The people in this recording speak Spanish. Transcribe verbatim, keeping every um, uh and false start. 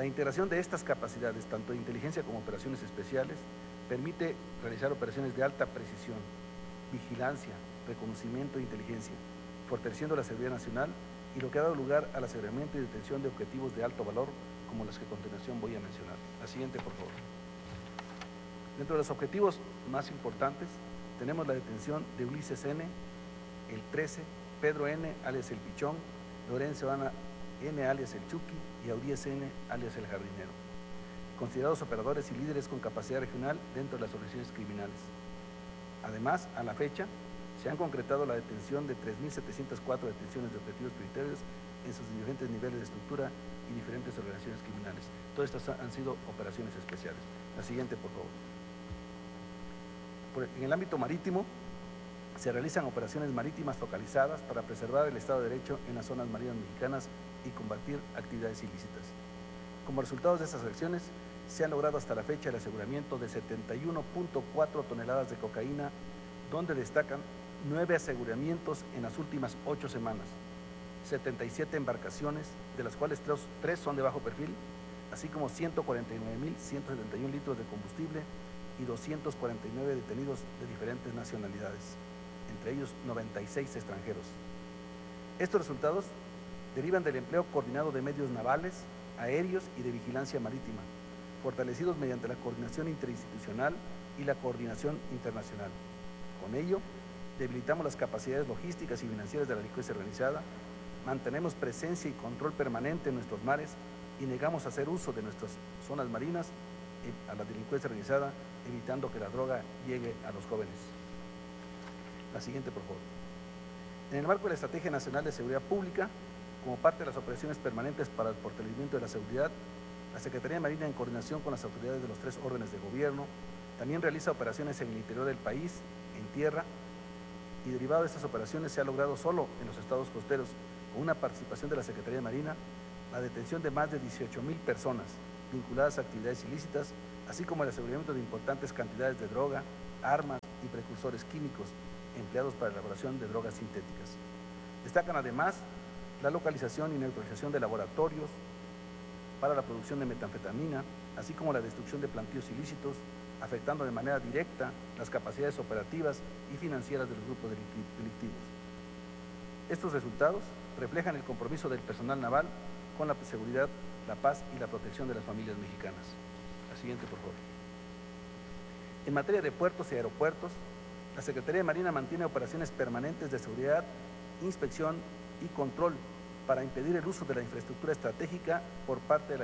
La integración de estas capacidades, tanto de inteligencia como operaciones especiales, permite realizar operaciones de alta precisión, vigilancia, reconocimiento e inteligencia, fortaleciendo la seguridad nacional y lo que ha dado lugar al aseguramiento y detención de objetivos de alto valor, como los que a continuación voy a mencionar. La siguiente, por favor. Dentro de los objetivos más importantes, tenemos la detención de Ulises N., el trece, Pedro N., alias el Pichón, Lorenzo Ana N., alias el Chucky, y Audíez N., alias el Jardinero, considerados operadores y líderes con capacidad regional dentro de las organizaciones criminales. Además, a la fecha, se han concretado la detención de tres mil setecientas cuatro detenciones de objetivos prioritarios en sus diferentes niveles de estructura y diferentes organizaciones criminales. Todas estas han sido operaciones especiales. La siguiente, por favor. Por, en el ámbito marítimo, se realizan operaciones marítimas focalizadas para preservar el Estado de Derecho en las zonas marinas mexicanas y combatir actividades ilícitas. Como resultado de estas acciones, se han logrado hasta la fecha el aseguramiento de setenta y uno punto cuatro toneladas de cocaína, donde destacan nueve aseguramientos en las últimas ocho semanas, setenta y siete embarcaciones, de las cuales tres son de bajo perfil, así como ciento cuarenta y nueve mil ciento setenta y un litros de combustible y doscientos cuarenta y nueve detenidos de diferentes nacionalidades, entre ellos noventa y seis extranjeros. Estos resultados derivan del empleo coordinado de medios navales, aéreos y de vigilancia marítima, fortalecidos mediante la coordinación interinstitucional y la coordinación internacional. Con ello, debilitamos las capacidades logísticas y financieras de la delincuencia organizada, mantenemos presencia y control permanente en nuestros mares y negamos hacer uso de nuestras zonas marinas a la delincuencia organizada, evitando que la droga llegue a los jóvenes. La siguiente, por favor. En el marco de la Estrategia Nacional de Seguridad Pública, como parte de las operaciones permanentes para el fortalecimiento de la seguridad, la Secretaría de Marina, en coordinación con las autoridades de los tres órdenes de gobierno, también realiza operaciones en el interior del país, en tierra, y derivado de estas operaciones se ha logrado solo en los estados costeros, con una participación de la Secretaría de Marina, la detención de más de dieciocho mil personas vinculadas a actividades ilícitas, así como el aseguramiento de importantes cantidades de droga, armas y precursores químicos empleados para la elaboración de drogas sintéticas. Destacan además la localización y neutralización de laboratorios para la producción de metanfetamina, así como la destrucción de plantíos ilícitos, afectando de manera directa las capacidades operativas y financieras de los grupos delictivos. Estos resultados reflejan el compromiso del personal naval con la seguridad, la paz y la protección de las familias mexicanas. La siguiente, por favor. En materia de puertos y aeropuertos, la Secretaría de Marina mantiene operaciones permanentes de seguridad, inspección y control para impedir el uso de la infraestructura estratégica por parte de la